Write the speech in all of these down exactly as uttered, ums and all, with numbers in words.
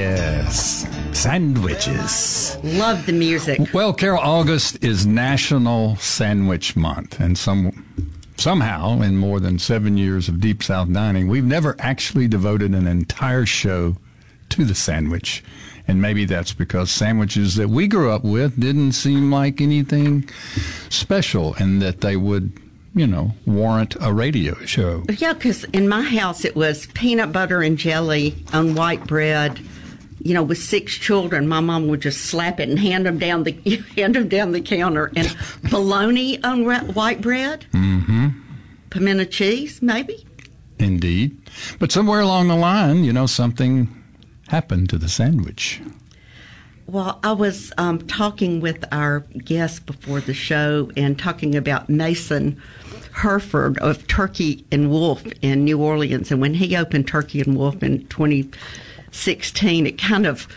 Yes, sandwiches. Love the music. Well, Carol, August is National Sandwich Month, and some somehow, in more than seven years of Deep South Dining, we've never actually devoted an entire show to the sandwich. And maybe that's because sandwiches that we grew up with didn't seem like anything special, and that they would, you know, warrant a radio show. Yeah, because in my house it was peanut butter and jelly on white bread. You know, with six children, my mom would just slap it and hand them down the hand them down the counter. And bologna on re- white bread, Mm-hmm. pimento cheese, maybe. Indeed. But somewhere along the line, you know, something happened to the sandwich. Well, I was um, talking with our guest before the show and talking about Mason Herford of Turkey and Wolf in New Orleans. And when he opened Turkey and Wolf in twenty sixteen, it kind of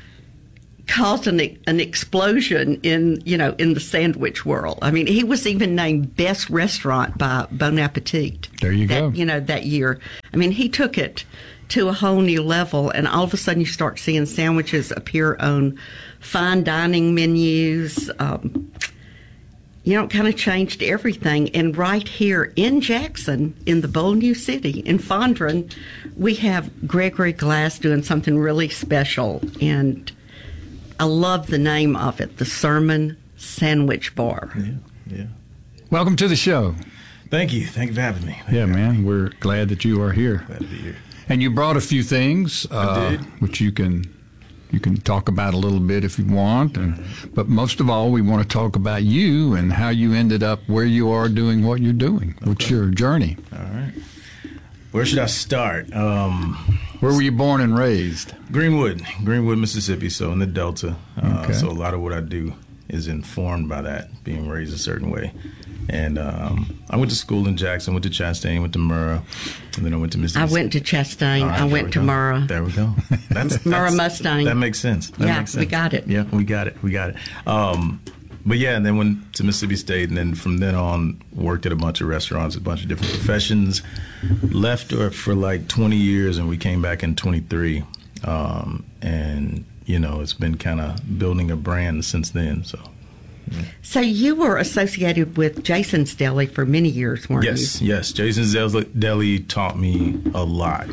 caused an, an explosion in, you know, in the sandwich world. I mean, he was even named Best Restaurant by Bon Appetit. There you that, go. You know, that year. I mean, he took it to a whole new level, and all of a sudden you start seeing sandwiches appear on fine dining menus. Um, you know, it kind of changed everything. And right here in Jackson, in the Bold New City, in Fondren, we have Gregory Glass doing something really special. And I love the name of it, the Sermon Sandwich Bar. Yeah, yeah. Welcome to the show. Thank you. Thank you for having me. Thank Yeah, you. man, we're glad that you are here. Glad to be here. And you brought a few things, uh, did. which you can you can talk about a little bit if you want. And, but most of all, we want to talk about you and how you ended up where you are doing what you're doing. Okay. What's your journey? All right. Where should I start? Um, where were you born and raised? Greenwood, Greenwood, Mississippi, so in the Delta. Uh, Okay. So a lot of what I do is informed by that, being raised a certain way. And um, I went to school in Jackson, went to Chastain, went to Murrah, and then I went to Mississippi. I went to Chastain. All right, I there went we to go. Murrah. There we go. That's, Murrah that's- Mustang. That makes sense. That Yeah, makes we sense. got it. Yeah, we got it. We got it. Um, but yeah, and then went to Mississippi State, and then from then on worked at a bunch of restaurants, a bunch of different professions. Left for like twenty years, and we came back in twenty-three. Um, and, you know, it's been kind of building a brand since then, so. Yeah. So you were associated with Jason's Deli for many years, weren't Yes, you? yes. Jason's Deli taught me a lot.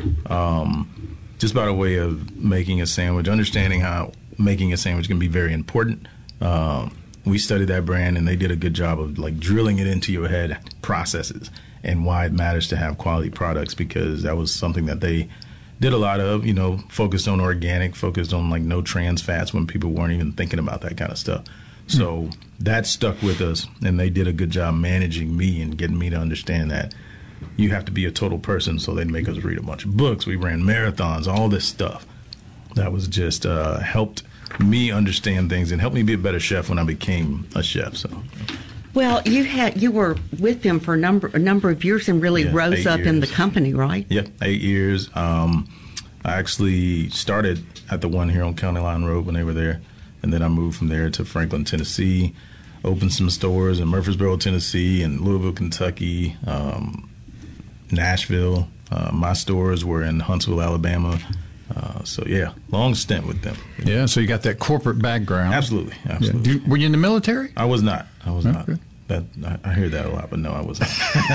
Um, just by the way of making a sandwich, understanding how making a sandwich can be very important. Um, we studied that brand, and they did a good job of like drilling it into your head, processes, and why it matters to have quality products, because that was something that they did a lot of, you know, focused on organic, focused on like no trans fats when people weren't even thinking about that kind of stuff. So that stuck with us, and they did a good job managing me and getting me to understand that you have to be a total person. So they'd make us read a bunch of books. We ran marathons, all this stuff. That was just uh, helped me understand things and helped me be a better chef when I became a chef. So, Well, you had you were with them for a number a number of years and really Yeah, rose eight up in the years. company, right? yep, eight years. Um, I actually started at the one here on County Line Road when they were there. And then I moved from there to Franklin, Tennessee, opened some stores in Murfreesboro, Tennessee, and Louisville, Kentucky, um, Nashville. Uh, my stores were in Huntsville, Alabama. Uh, so, yeah, long stint with them. Yeah, so you got that corporate background. Absolutely, Yeah. absolutely. Do- were you in the military? I was not. I was not. Okay. That I, I hear that a lot, but no, I wasn't.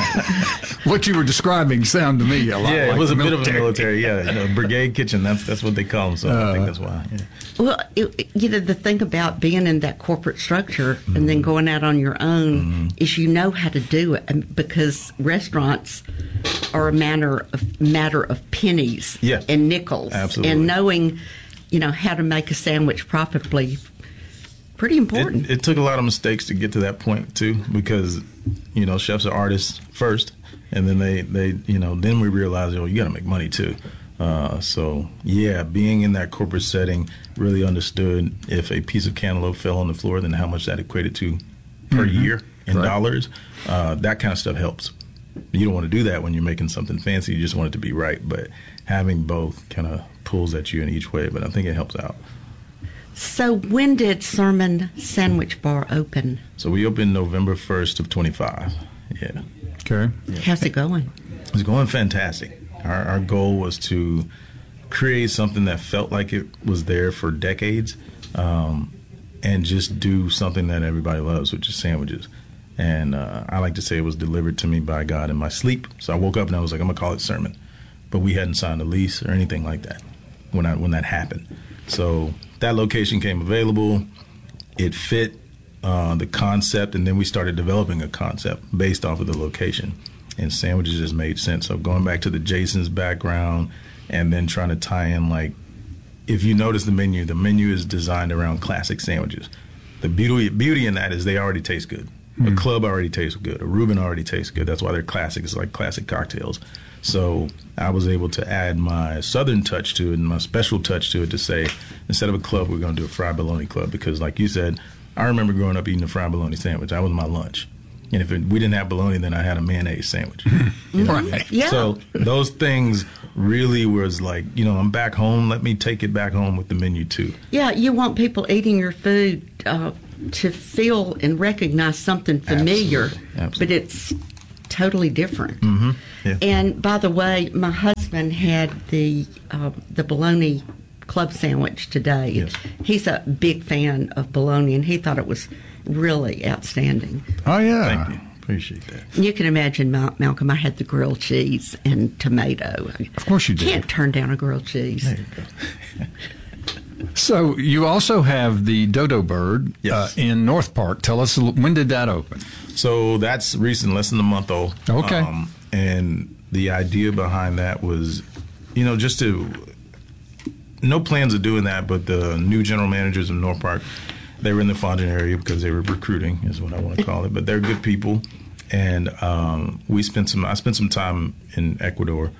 What you were describing sounded to me a lot yeah, like it was the a bit of a military. military. Yeah, you know, brigade kitchen. That's that's what they call them. So I think that's why. Yeah. Well, it, you know, the thing about being in that corporate structure mm-hmm. and then going out on your own mm-hmm. is you know how to do it, and because restaurants are a matter of matter of pennies Yeah. and nickels, Absolutely. and knowing, you know, how to make a sandwich profitably. Pretty important. It, it took a lot of mistakes to get to that point too, because you know chefs are artists first, and then they, they you know then we realized, oh, you got to make money too. Uh, so yeah, being in that corporate setting, really understood if a piece of cantaloupe fell on the floor, then how much that equated to per Mm-hmm. year in Right. dollars. Uh, that kind of stuff helps. You don't want to do that when you're making something fancy. You just want it to be right. But having both kind of pulls at you in each way. But I think it helps out. So when did Sermon Sandwich Bar open? So we opened November first of twenty-five. Yeah. Okay. How's it going? It's going fantastic. Our, our goal was to create something that felt like it was there for decades, um, and just do something that everybody loves, which is sandwiches. And uh, I like to say it was delivered to me by God in my sleep. So I woke up and I was like, I'm gonna call it Sermon, but we hadn't signed a lease or anything like that when I when that happened. So that location came available. It fit uh, the concept, and then we started developing a concept based off of the location. And sandwiches just made sense. So going back to the Jason's background, and then trying to tie in, like, if you notice the menu, the menu is designed around classic sandwiches. The beauty beauty in that is they already taste good. Mm. A club already tastes good. A Reuben already tastes good. That's why they're classic. It's like classic cocktails. So I was able to add my southern touch to it and my special touch to it to say, instead of a club, we're going to do a fried bologna club. Because like you said, I remember growing up eating a fried bologna sandwich. That was my lunch. And if it, we didn't have bologna, then I had a mayonnaise sandwich. You know? Right. Yeah. So those things really was like, you know, I'm back home. Let me take it back home with the menu too. Yeah, you want people eating your food uh, to feel and recognize something familiar, Absolutely. Absolutely. but it's totally different. Mm-hmm. Yeah. And by the way, my husband had the uh, the bologna club sandwich today. Yes. He's a big fan of bologna, and he thought it was really outstanding. Oh, yeah. Thank you. Appreciate that. You can imagine, Mal- Malcolm, I had the grilled cheese and tomato. Of course you did. Can't turn down a grilled cheese. There you go. So you also have the Dodo Bird Yes. uh, in North Park. Tell us, a little- when did that open? So that's recent, less than a month old. Okay. Um, and the idea behind that was, you know, just to, no plans of doing that, but the new general managers of North Park, they were in the Fondren area because they were recruiting, is what I want to call it. But they're good people, and um, we spent some. I spent some time in Ecuador,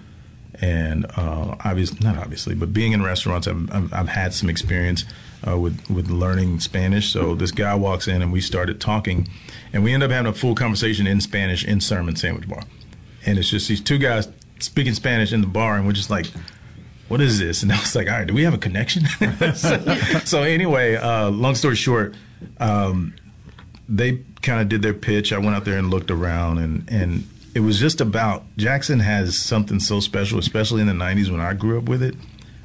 and uh, obviously, not obviously, but being in restaurants, I've, I've, I've had some experience uh, with with learning Spanish. So this guy walks in, and we started talking, and we end up having a full conversation in Spanish in Sermon Sandwich Bar, and it's just these two guys speaking Spanish in the bar, and we're just like, what is this? And I was like, all right, do we have a connection? so, so anyway, uh, long story short, um, they kind of did their pitch. I went out there and looked around, and, and it was just about, Jackson has something so special, especially in the nineties when I grew up with it.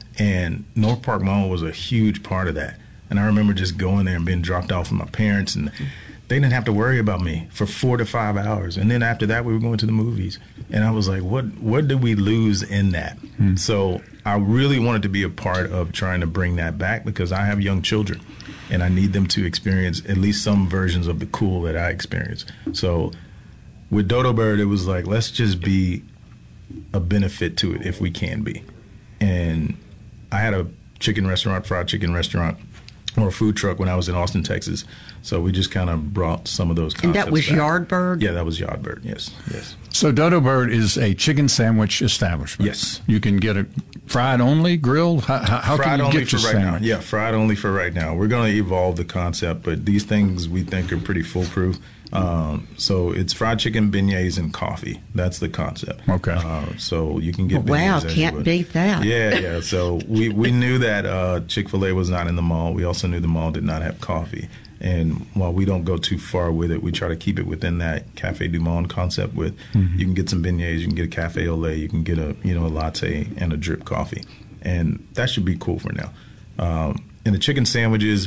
And North Park Mall was a huge part of that. And I remember just going there and being dropped off with my parents, and they didn't have to worry about me for four to five hours. And then after that, we were going to the movies. And I was like, what, what did we lose in that? Hmm. So I really wanted to be a part of trying to bring that back because I have young children and I need them to experience at least some versions of the cool that I experienced. So with Dodo Bird, it was like, let's just be a benefit to it if we can be. And I had a chicken restaurant, fried chicken restaurant, or a food truck when I was in Austin, Texas. So we just kind of brought some of those concepts And that was back. Yardbird? Yeah, that was Yardbird, yes, yes. So Dodo Bird is a chicken sandwich establishment. Yes. You can get it fried only, grilled? How, how, how fried can you only get for your right sandwich? now. Yeah, fried only for right now. We're going to evolve the concept, but these things we think are pretty foolproof. Um, so it's fried chicken, beignets, and coffee. That's the concept. Okay. Uh, so you can get Wow, beignets as you can't would. beat that. Yeah, yeah. So we, we knew that uh, Chick-fil-A was not in the mall. We also knew the mall did not have coffee. And while we don't go too far with it, we try to keep it within that Cafe Du Monde concept with mm-hmm. you can get some beignets, you can get a cafe au lait, you can get a you know a latte and a drip coffee. And that should be cool for now. Um, and the chicken sandwiches,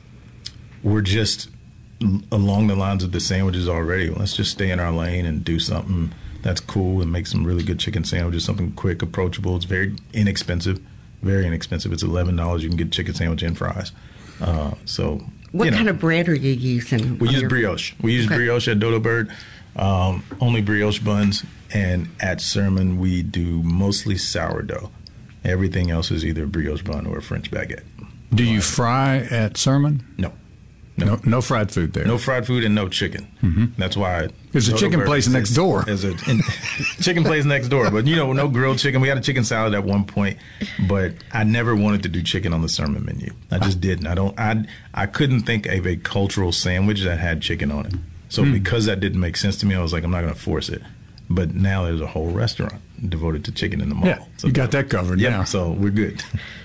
we're just along the lines of the sandwiches already. Let's just stay in our lane and do something that's cool and make some really good chicken sandwiches, something quick, approachable. It's very inexpensive, very inexpensive. It's eleven dollars. You can get a chicken sandwich and fries. Uh, so What you know, kind of bread are you using? We on use your- brioche. We use Okay. brioche at Dodo Bird, um, only brioche buns. And at Sermon, we do mostly sourdough. Everything else is either brioche bun or a French baguette. Do you fry at Sermon? No. No, no fried food there. No fried food and no chicken. Mm-hmm. That's why. There's a Dodo chicken Bird place is- next door. Is a, in, chicken place next door. But, you know, no grilled chicken. We had a chicken salad at one point, but I never wanted to do chicken on the Sermon menu. I just didn't. I don't. I I couldn't think of a cultural sandwich that had chicken on it. So mm. because that didn't make sense to me, I was like, I'm not going to force it. But now there's a whole restaurant devoted to chicken in the mall. Yeah, so you got that covered. Yeah, now. so we're good.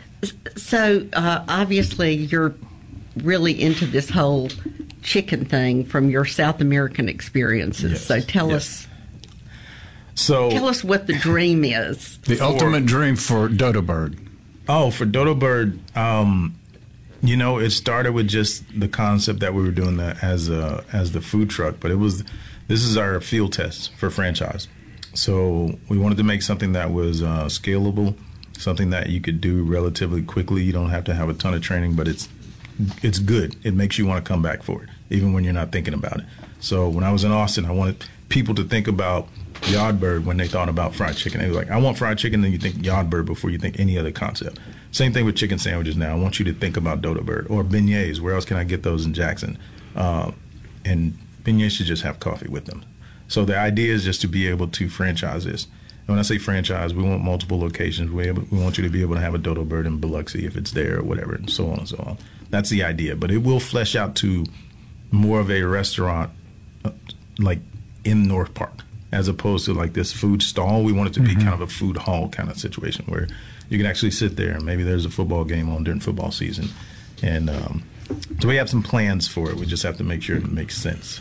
So uh, obviously you're really into this whole chicken thing from your South American experiences. Yes, So tell yes. us So tell us what the dream is. The For- ultimate dream for Dodo Bird. Oh, for Dodo Bird, um, you know, it started with just the concept that we were doing that as a, as the food truck, but it was, this is our field test for franchise. So we wanted to make something that was uh, scalable, something that you could do relatively quickly. You don't have to have a ton of training, but it's it's good. It makes you want to come back for it, even when you're not thinking about it. So when I was in Austin, I wanted people to think about Yardbird when they thought about fried chicken. They were like, I want fried chicken, then you think Yardbird before you think any other concept. Same thing with chicken sandwiches now. I want you to think about Dodo Bird or beignets. Where else can I get those in Jackson? Uh, and beignets should just have coffee with them. So the idea is just to be able to franchise this. And when I say franchise, we want multiple locations. We, able, we want you to be able to have a Dodo Bird in Biloxi if it's there or whatever, and so on and so on. That's the idea. But it will flesh out to more of a restaurant uh, like in North Park, as opposed to like this food stall. We want it to be mm-hmm. kind of a food hall kind of situation where you can actually sit there and maybe there's a football game on during football season. And um, so we have some plans for it. We just have to make sure it makes sense.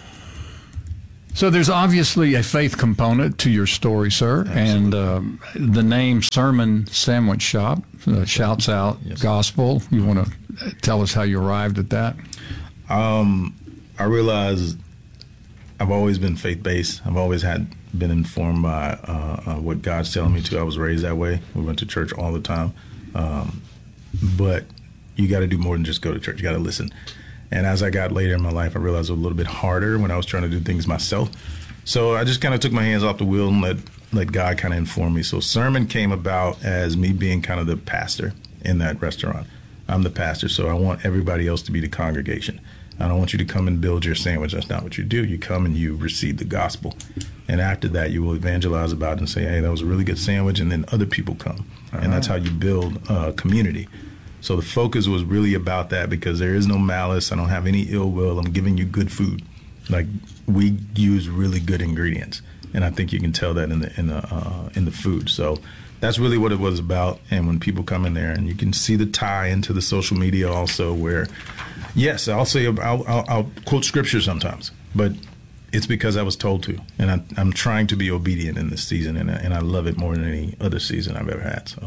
So there's obviously a faith component to your story, sir. Absolutely. And um, the name Sermon Sandwich Shop uh, shouts out yes. gospel. You want to tell us how you arrived at that? Um, I realized I've always been faith-based. I've always had been informed by uh, uh, what God's telling me to. I was raised that way. We went to church all the time. Um, but you got to do more than just go to church. You got to listen. And as I got later in my life, I realized it was a little bit harder when I was trying to do things myself. So I just kind of took my hands off the wheel and let, let God kind of inform me. So Sermon came about as me being kind of the pastor in that restaurant. I'm the pastor, so I want everybody else to be the congregation. I don't want you to come and build your sandwich. That's not what you do. You come and you receive the gospel. And after that, you will evangelize about it and say, hey, that was a really good sandwich, and then other people come. Uh-huh. And that's how you build a community. So the focus was really about that because there is no malice. I don't have any ill will. I'm giving you good food. Like, we use really good ingredients, and I think you can tell that in the in the uh, in the food. So that's really what it was about. And when people come in there, and you can see the tie into the social media also, where yes, I'll say I'll, I'll, I'll quote scripture sometimes, but it's because I was told to, and I, I'm trying to be obedient in this season, and I, and I love it more than any other season I've ever had. So.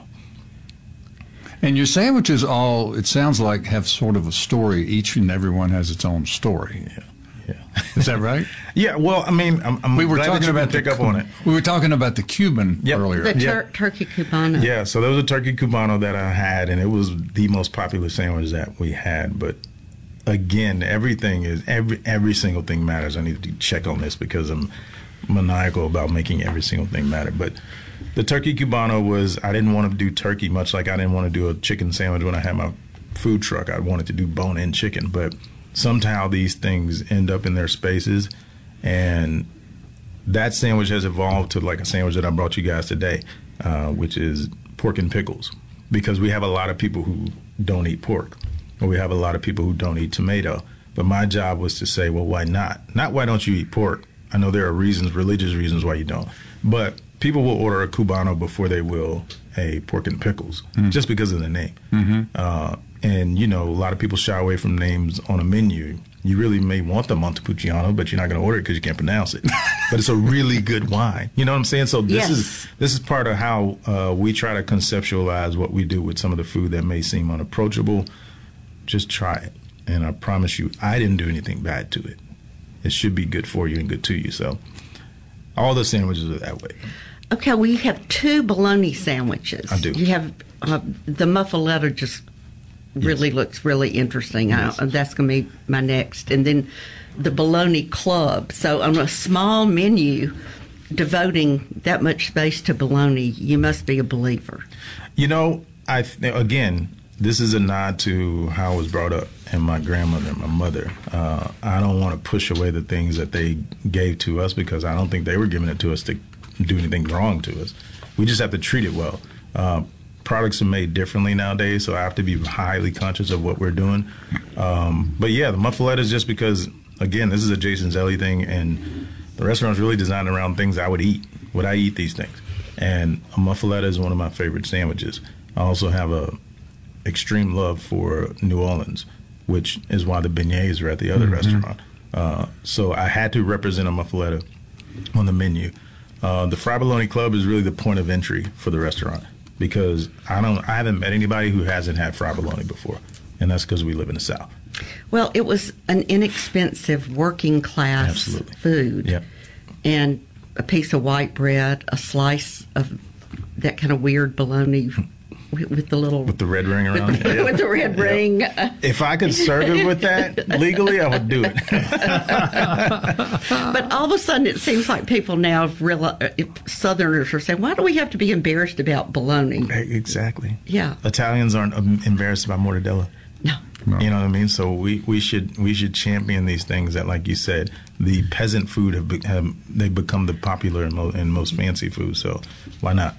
And your sandwiches all, it sounds like, have sort of a story. Each and every one has its own story. Yeah. Yeah. Is that right? Yeah. Well, I mean, I'm, I'm we were glad talking that you about pick the, up on it. We were talking about the Cuban yep. earlier. The tur- yep. turkey cubano. Yeah. So there was a turkey cubano that I had, and it was the most popular sandwich that we had. But again, everything is every every single thing matters. I need to check on this because I'm maniacal about making every single thing matter. But the turkey cubano was, I didn't want to do turkey, much like I didn't want to do a chicken sandwich when I had my food truck. I wanted to do bone-in chicken, but somehow these things end up in their spaces, and that sandwich has evolved to like a sandwich that I brought you guys today, uh, which is pork and pickles, because we have a lot of people who don't eat pork, or we have a lot of people who don't eat tomato. But my job was to say, well, why not? Not why don't you eat pork? I know there are reasons, religious reasons why you don't, but people will order a cubano before they will a pork and pickles, mm-hmm. just because of the name. Mm-hmm. Uh, and, you know, a lot of people shy away from names on a menu. You really may want the Montepulciano, but you're not going to order it because you can't pronounce it. But it's a really good wine. You know what I'm saying? So this yes. is this is part of how uh, we try to conceptualize what we do with some of the food that may seem unapproachable. Just try it. And I promise you, I didn't do anything bad to it. It should be good for you and good to you. So all the sandwiches are that way. Okay, well, you have two bologna sandwiches. I do. You have uh, the muffaletta just really yes. looks really interesting. Yes. I, that's going to be my next. And then the bologna club. So on a small menu, devoting that much space to bologna, you must be a believer. You know, I again, this is a nod to how I was brought up, and my grandmother and my mother. Uh, I don't want to push away the things that they gave to us because I don't think they were giving it to us to do anything wrong to us. We just have to treat it well. Uh, products are made differently nowadays, so I have to be highly conscious of what we're doing. Um, but yeah, the muffaletta is just because, again, this is a Jason Zelli thing, and the restaurant's really designed around things I would eat. Would I eat these things? And a muffaletta is one of my favorite sandwiches. I also have a extreme love for New Orleans, which is why the beignets are at the other mm-hmm. restaurant. Uh, so I had to represent a muffaletta on the menu. Uh, the Fried Bologna Club is really the point of entry for the restaurant. because I don't, I haven't met anybody who hasn't had fried bologna before, and that's because we live in the South. Well, it was an inexpensive working class Absolutely. food. Yep. And a piece of white bread, a slice of that kind of weird bologna with, with the little With the red ring around with, it. the, Yeah. with the red ring. If I could serve it with that legally, I would do it. But all of a sudden, it seems like people now have realized, Southerners are saying, "Why do we have to be embarrassed about bologna?" Exactly. Yeah. Italians aren't um, embarrassed about mortadella. No. No. You know what I mean? So we, we should we should champion these things that, like you said, the peasant food have, be, have they become the popular and, mo- and most fancy food. So why not?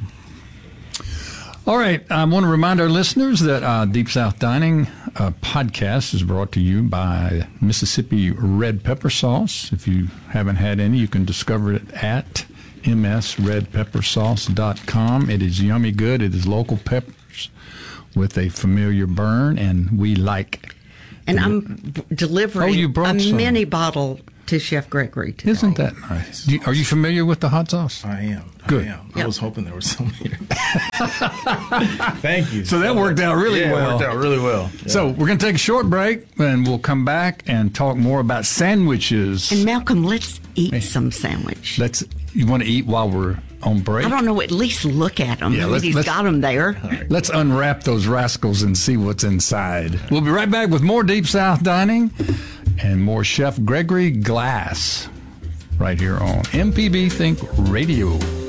All right. I want to remind our listeners that uh, Deep South Dining uh, podcast is brought to you by Mississippi Red Pepper Sauce. If you haven't had any, you can discover it at m s red pepper sauce dot com. It is yummy good. It is local peppers with a familiar burn, and we like. And I'm b- delivering Oh, you brought a some. mini bottle to Chef Gregory today. Isn't that nice? Do you- are you familiar with the hot sauce? I am. Good. I am. Yep. I was hoping there was some here. Thank you. So that worked out really yeah, well. It worked out really well. Yeah. So we're going to take a short break, and we'll come back and talk more about sandwiches. And Malcolm, let's eat some sandwich. Let's. You want to eat while we're on break? I don't know. At least look at them. Yeah, let's- He's let's- got them there. Let's unwrap those rascals and see what's inside. We'll be right back with more Deep South Dining and more Chef Gregory Glass right here on M P B Think Radio.